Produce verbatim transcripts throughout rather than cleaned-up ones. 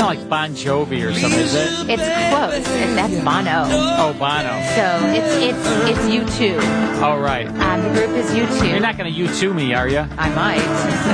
not like Bon Jovi or something, is it? It's close. It's, that's Bono. Oh, Bono. So it's it's it's U two. Oh, right. Um, the group is U two. You're not going to U two me, are you? I might.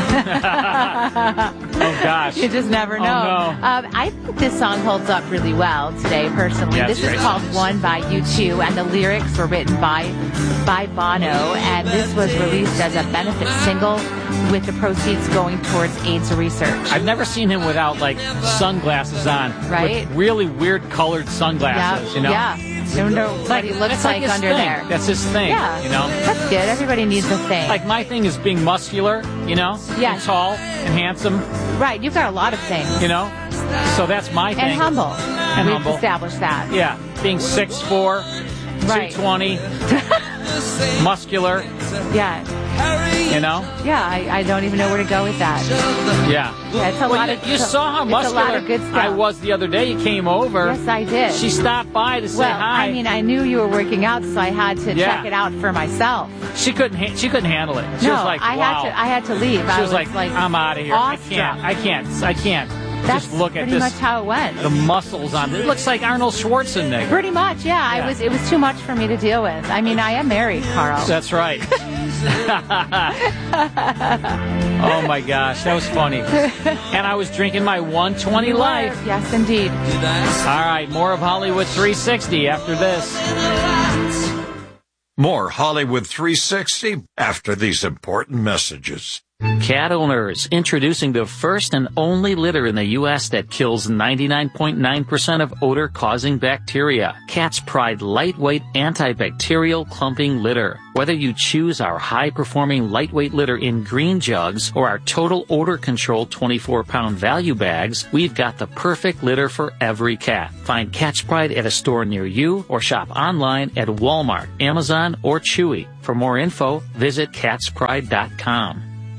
Oh, gosh. You just never know. Oh, no. Um, I think this song holds up really well today, personally. Yeah, this is great. called One by U two, and the lyrics were written by by Bono, and this was released as a benefit single with the proceeds going towards AIDS research. I've never seen him without, like, sunglasses on. Right. With really weird colored sunglasses, yeah, you know? Yeah. I don't know what he looks That's like, like his under thing. there. That's his thing, Yeah. you know? That's good. Everybody needs a thing. Like, my thing is being muscular, you know? Yeah. And tall and handsome, Right. You've got a lot of things. you know? So that's my thing. And humble. And We've humble. established that. Yeah. Being six foot four, Right. two twenty, muscular, Yeah. you know? Yeah. I, I don't even know where to go with that. Yeah. Yeah, it's a Well, lot you, of. you saw how it's muscular a lot of good stuff. I was the other day. You came over. Yes, I did. She stopped by to say well, hi. I mean, I knew you were working out, so I had to Yeah. check it out for myself. she couldn't. Ha- she couldn't handle it. She no, was like, I "Wow." had to. I had to leave. she I was, like, "I'm out of here. awestruck. I can't. I can't. I can't." That's just look at pretty this. much how it went. The muscles on it. It looks like Arnold Schwarzenegger. Pretty much, yeah. Yeah. I was. It was too much for me to deal with. I mean, I am married, Carl. That's right. Oh my gosh, that was funny. And I was drinking my one twenty You were. Life. Yes, indeed. All right, more of Hollywood three sixty after this. More Hollywood three sixty after these important messages. Cat owners, introducing the first and only litter in the U S that kills ninety-nine point nine percent of odor-causing bacteria. Cat's Pride lightweight antibacterial clumping litter. Whether you choose our high-performing lightweight litter in green jugs or our total odor control twenty-four pound value bags, we've got the perfect litter for every cat. Find Cat's Pride at a store near you or shop online at Walmart, Amazon, or Chewy. For more info, visit cats pride dot com.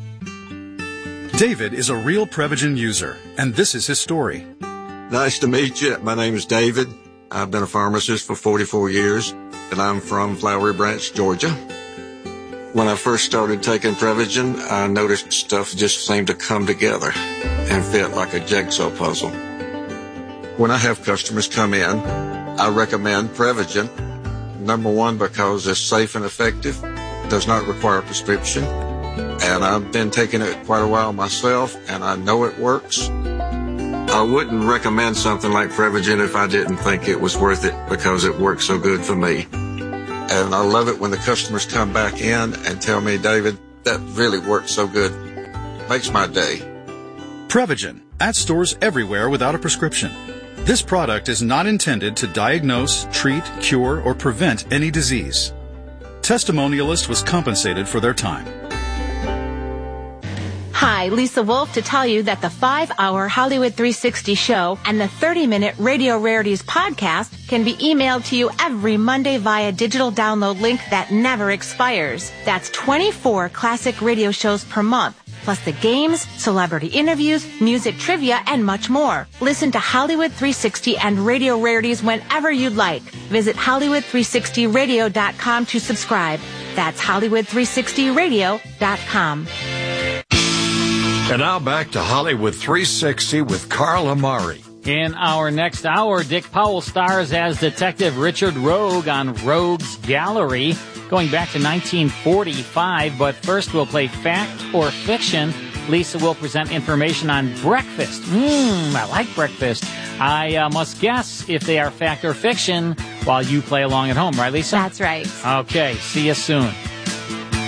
David is a real Prevagen user, and this is his story. Nice to meet you. My name is David. I've been a pharmacist for forty-four years, and I'm from Flowery Branch, Georgia. When I first started taking Prevagen, I noticed stuff just seemed to come together and fit like a jigsaw puzzle. When I have customers come in, I recommend Prevagen. Number one, because it's safe and effective, does not require a prescription. And I've been taking it quite a while myself, and I know it works. I wouldn't recommend something like Prevagen if I didn't think it was worth it because it works so good for me. And I love it when the customers come back in and tell me, David, that really works so good. Makes my day. Prevagen, at stores everywhere without a prescription. This product is not intended to diagnose, treat, cure, or prevent any disease. Testimonialist was compensated for their time. Hi, Lisa Wolf to tell you that the five-hour Hollywood three sixty show and the thirty-minute Radio Rarities podcast can be emailed to you every Monday via digital download link that never expires. That's twenty-four classic radio shows per month, plus the games, celebrity interviews, music trivia, and much more. Listen to Hollywood three sixty and Radio Rarities whenever you'd like. Visit Hollywood three sixty radio dot com to subscribe. That's Hollywood three sixty radio dot com. And now back to Hollywood three sixty with Carl Amari. In our next hour, Dick Powell stars as Detective Richard Rogue on Rogue's Gallery, going back to nineteen forty-five. But first, we'll play Fact or Fiction. Lisa will present information on breakfast. Mmm, I like breakfast. I uh, must guess if they are fact or fiction while you play along at home, right, Lisa? That's right. Okay, see you soon.